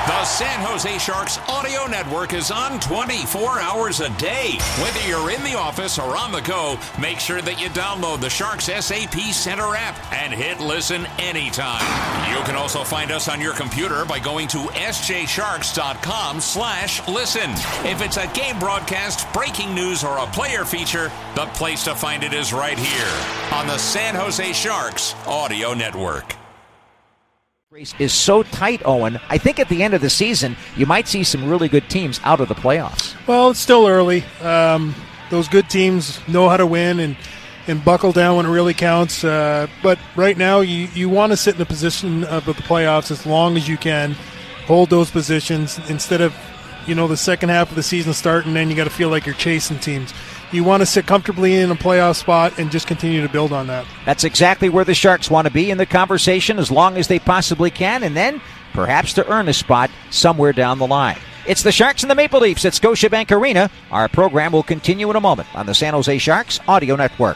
The San Jose Sharks audio network is on 24 hours a day. Whether you're in the office or on the go, make sure that you download the Sharks SAP Center app and hit listen anytime. You can also find us on your computer by going to sjsharks.com/listen. If it's a game broadcast, breaking news, or a player feature, the place to find it is right here on the San Jose Sharks audio network. Race is so tight, Owen. I think at the end of the season, you might see some really good teams out of the playoffs. Well, it's still early. Those good teams know how to win and buckle down when it really counts. But right now, you want to sit in a position of the playoffs as long as you can. Hold those positions instead of, the second half of the season start and then you got to feel like you're chasing teams. You want to sit comfortably in a playoff spot and just continue to build on that. That's exactly where the Sharks want to be in the conversation as long as they possibly can, and then perhaps to earn a spot somewhere down the line. It's the Sharks and the Maple Leafs at Scotiabank Arena. Our program will continue in a moment on the San Jose Sharks Audio Network.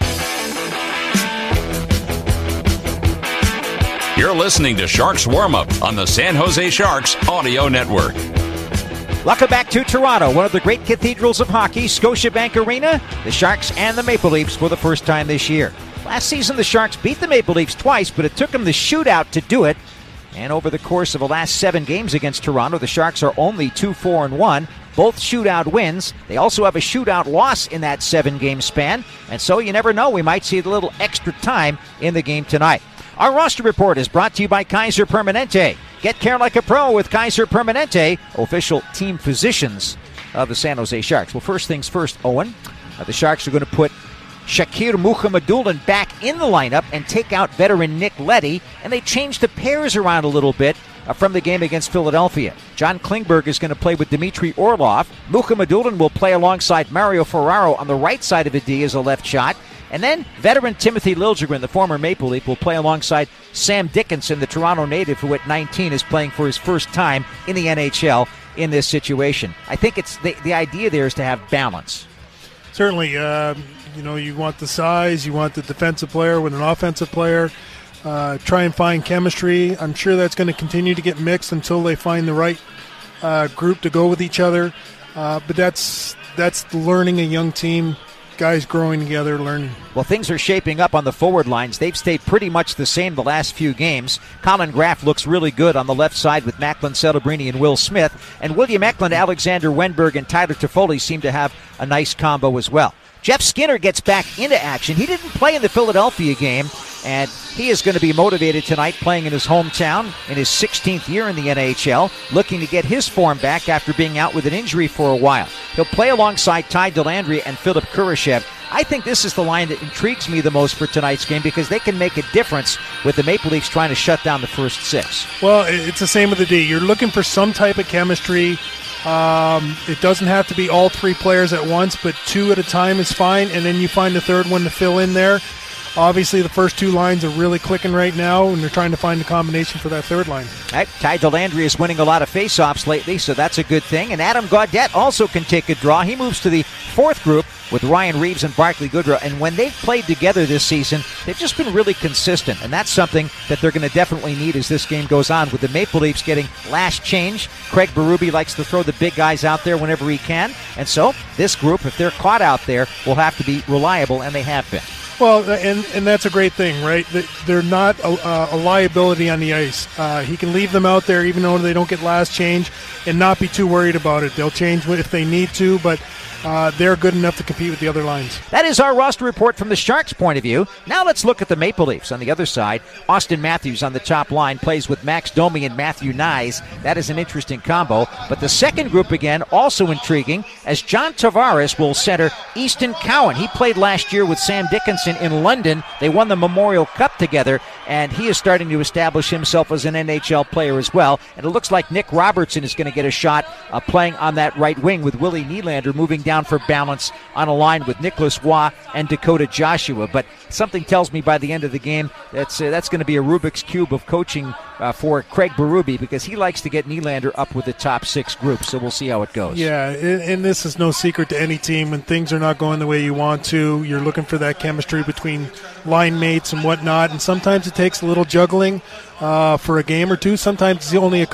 You're listening to Sharks Warm-Up on the San Jose Sharks Audio Network. Welcome back to Toronto, one of the great cathedrals of hockey, Scotiabank Arena. The Sharks and the Maple Leafs for the first time this year. Last season, the Sharks beat the Maple Leafs twice, but it took them the shootout to do it. And over the course of the last 7 games against Toronto, the Sharks are only 2-4-1, both shootout wins. They also have a shootout loss in that 7-game span. And so you never know, we might see a little extra time in the game tonight. Our roster report is brought to you by Kaiser Permanente. Get care like a pro with Kaiser Permanente, official team physicians of the San Jose Sharks. Well, first things first, Owen. The Sharks are going to put Shakir Mukhamadullin back in the lineup and take out veteran Nick Leddy, and they changed the pairs around a little bit from the game against Philadelphia. John Klingberg is going to play with Dmitry Orlov. Mukhamadullin will play alongside Mario Ferraro on the right side of the D as a left shot. And then veteran Timothy Liljegren, the former Maple Leaf, will play alongside Sam Dickinson, the Toronto native, who at 19 is playing for his first time in the NHL in this situation. I think it's the idea there is to have balance. Certainly, you want the size, you want the defensive player with an offensive player. Try and find chemistry. I'm sure that's going to continue to get mixed until they find the right group to go with each other. But that's learning a young team. Guys growing together, learning. Well, things are shaping up on the forward lines. They've stayed pretty much the same the last few games. Colin Graff looks really good on the left side with Macklin Celebrini and Will Smith. And William Eklund, Alexander Wenberg, and Tyler Toffoli seem to have a nice combo as well. Jeff Skinner gets back into action. He didn't play in the Philadelphia game, and he is going to be motivated tonight playing in his hometown in his 16th year in the NHL, looking to get his form back after being out with an injury for a while. He'll play alongside Ty Dellandrea and Philip Kurashev. I think this is the line that intrigues me the most for tonight's game because they can make a difference with the Maple Leafs trying to shut down the first 6. Well, it's the same with the D. You're looking for some type of chemistry. It doesn't have to be all 3 players at once, but 2 at a time is fine, and then you find the third one to fill in there. Obviously, the first 2 lines are really clicking right now, and they're trying to find a combination for that third line. Right. Ty Dellandrea is winning a lot of faceoffs lately, so that's a good thing. And Adam Gaudette also can take a draw. He moves to the 4th group with Ryan Reeves and Barclay Goodrow. And when they've played together this season, they've just been really consistent. And that's something that they're going to definitely need as this game goes on. With the Maple Leafs getting last change, Craig Berube likes to throw the big guys out there whenever he can. And so this group, if they're caught out there, will have to be reliable, and they have been. Well, and that's a great thing, right? They're not a liability on the ice. He can leave them out there even though they don't get last change and not be too worried about it. They'll change if they need to, but they're good enough to compete with the other lines. That is our roster report from the Sharks' point of view. Now let's look at the Maple Leafs. On the other side, Austin Matthews on the top line plays with Max Domi and Matthew Nyes. That is an interesting combo. But the second group, again, also intriguing, as John Tavares will center Easton Cowan. He played last year with Sam Dickinson in London. They won the Memorial Cup together, and he is starting to establish himself as an NHL player as well. And it looks like Nick Robertson is going to get a shot playing on that right wing with Willie Nylander moving down for balance on a line with Nicholas Waugh and Dakota Joshua. But something tells me by the end of the game that's going to be a Rubik's Cube of coaching for Craig Berube, because he likes to get Nylander up with the top 6 groups. So we'll see how it goes. Yeah, and this is no secret to any team. When things are not going the way you want to, you're looking for that chemistry between line mates and whatnot. And sometimes it takes a little juggling for a game or two. Sometimes it's only a